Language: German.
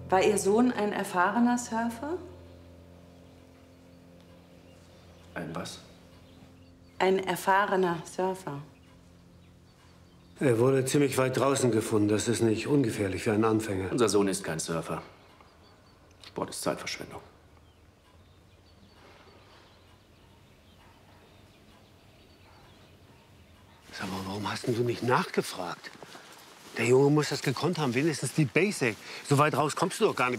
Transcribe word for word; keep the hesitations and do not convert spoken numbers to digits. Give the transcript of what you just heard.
War Ihr Sohn ein erfahrener Surfer? Ein was? Ein erfahrener Surfer. Er wurde ziemlich weit draußen gefunden. Das ist nicht ungefährlich für einen Anfänger. Unser Sohn ist kein Surfer. Sport ist Zeitverschwendung. Sag mal, warum hast denn du nicht nachgefragt? Der Junge muss das gekonnt haben, wenigstens die Basic. So weit raus kommst du doch gar nicht.